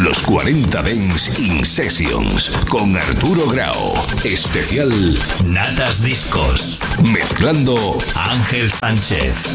Los 40 Dance In Sessions con Arturo Grau. Especial Natas Discos. Mezclando Ángel Sánchez.